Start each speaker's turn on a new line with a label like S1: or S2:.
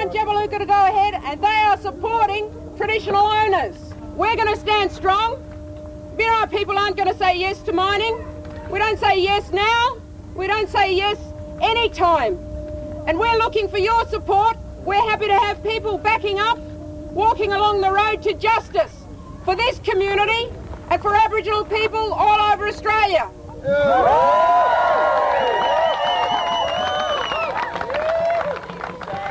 S1: want Jabiluka to go ahead, and they are supporting traditional owners. We're going to stand strong. Mirarr people aren't going to say yes to mining. We don't say yes now. We don't say yes any time. And we're looking for your support. We're happy to have people backing up, walking along the road to justice for this community and for Aboriginal people all over Australia.